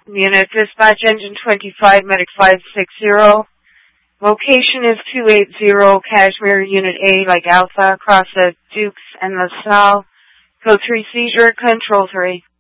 Unit Dispatch Engine 25, Medic 560. Location is 280 Kashmir, Unit A, like Alpha, across the Dukes and the Sal. Code 3 seizure, Control 3.